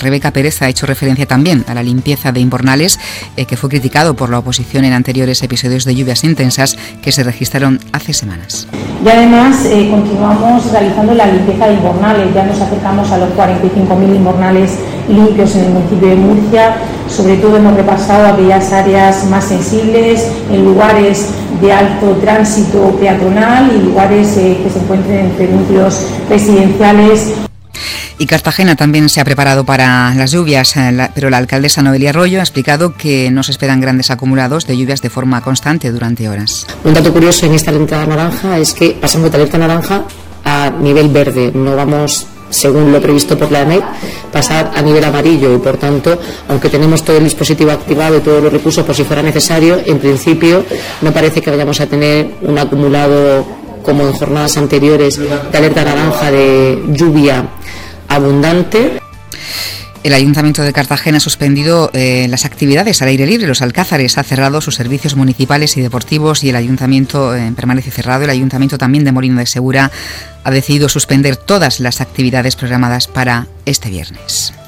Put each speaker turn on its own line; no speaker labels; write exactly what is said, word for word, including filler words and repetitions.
Rebeca Pérez ha hecho referencia también a la limpieza de invernales, eh, que fue criticado por la oposición en anteriores episodios de lluvias intensas que se registraron hace semanas.
Y además eh, continuamos realizando la limpieza de invernales. Ya nos acercamos a los cuarenta y cinco mil invernales limpios en el municipio de Murcia. Sobre todo hemos repasado aquellas áreas más sensibles, en lugares de alto tránsito peatonal y lugares eh, que se encuentren entre núcleos residenciales.
Y Cartagena también se ha preparado para las lluvias, pero la alcaldesa Noelia Arroyo ha explicado que no se esperan grandes acumulados de lluvias de forma constante durante horas.
Un dato curioso en esta alerta naranja es que pasamos de alerta naranja a nivel verde. No vamos, según lo previsto por la E M E T, pasar a nivel amarillo y, por tanto, aunque tenemos todo el dispositivo activado y todos los recursos por si fuera necesario, en principio no parece que vayamos a tener un acumulado como en jornadas anteriores de alerta naranja de lluvia abundante.
El Ayuntamiento de Cartagena ha suspendido eh, las actividades al aire libre. Los Alcázares ha cerrado sus servicios municipales y deportivos y el Ayuntamiento eh, permanece cerrado. El Ayuntamiento también de Molino de Segura ha decidido suspender todas las actividades programadas para este viernes.